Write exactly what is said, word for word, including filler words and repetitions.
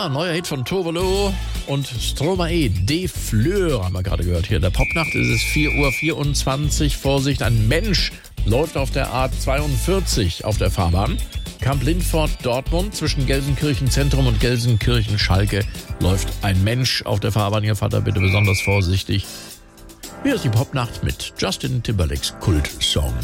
Neuer Hit von Tovolo und Stromae, De Fleur, haben wir gerade gehört hier. In der Popnacht ist es vier Uhr vierundzwanzig. Vorsicht, ein Mensch läuft auf der A zweiundvierzig auf der Fahrbahn. Kamp-Lindfort, Dortmund, zwischen Gelsenkirchen Zentrum und Gelsenkirchen Schalke läuft ein Mensch auf der Fahrbahn. Ihr Vater bitte besonders vorsichtig. Hier ist die Popnacht mit Justin Timberlakes Kultsong.